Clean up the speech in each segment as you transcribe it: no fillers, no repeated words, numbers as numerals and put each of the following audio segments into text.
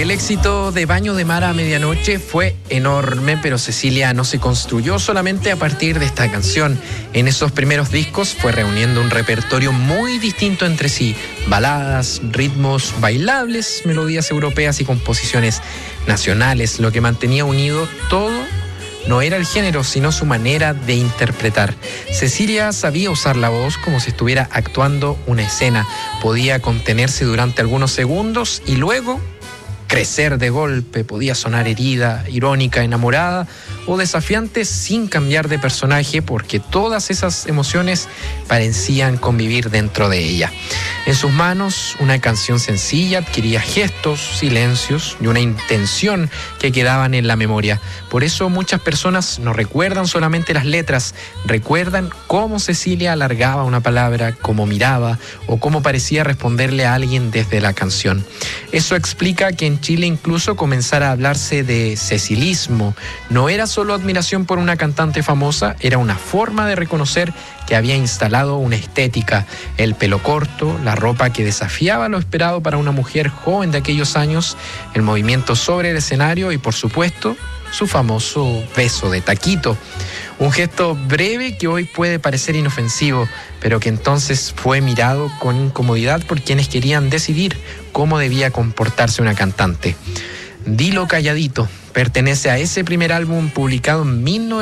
El éxito de Baño de Mar a Medianoche fue enorme, pero Cecilia no se construyó solamente a partir de esta canción. En esos primeros discos fue reuniendo un repertorio muy distinto entre sí: baladas, ritmos bailables, melodías europeas y composiciones nacionales. Lo que mantenía unido todo no era el género, sino su manera de interpretar. Cecilia sabía usar la voz como si estuviera actuando una escena. Podía contenerse durante algunos segundos y luego crecer de golpe. Podía sonar herida, irónica, enamorada o desafiante sin cambiar de personaje, porque todas esas emociones parecían convivir dentro de ella. En sus manos, una canción sencilla adquiría gestos, silencios y una intención que quedaban en la memoria. Por eso muchas personas no recuerdan solamente las letras, recuerdan cómo Cecilia alargaba una palabra, cómo miraba o cómo parecía responderle a alguien desde la canción. Eso explica que en Chile incluso comenzara a hablarse de cecilismo. No era solo admiración por una cantante famosa, era una forma de reconocer que había instalado una estética: el pelo corto, la ropa que desafiaba lo esperado para una mujer joven de aquellos años, el movimiento sobre el escenario y, por supuesto, su famoso beso de taquito. Un gesto breve que hoy puede parecer inofensivo, pero que entonces fue mirado con incomodidad por quienes querían decidir cómo debía comportarse una cantante. Dilo calladito pertenece a ese primer álbum publicado en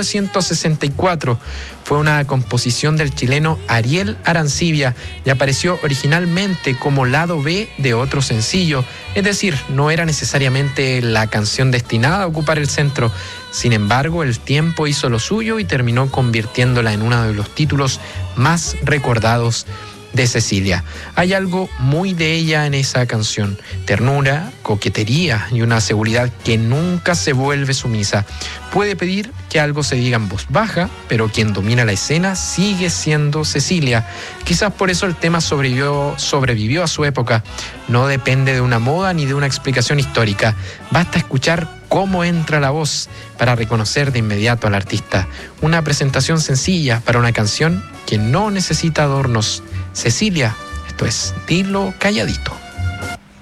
1964. Fue una composición del chileno Ariel Arancibia y apareció originalmente como lado B de otro sencillo. Es decir, no era necesariamente la canción destinada a ocupar el centro. Sin embargo, el tiempo hizo lo suyo y terminó convirtiéndola en uno de los títulos más recordados de Cecilia. Hay algo muy de ella en esa canción: ternura, coquetería y una seguridad que nunca se vuelve sumisa. Puede pedir que algo se diga en voz baja, pero quien domina la escena sigue siendo Cecilia. Quizás por eso el tema sobrevivió a su época. No depende de una moda ni de una explicación histórica. Basta escuchar cómo entra la voz para reconocer de inmediato al artista. Una presentación sencilla para una canción que no necesita adornos. Cecilia, esto es Dilo Calladito.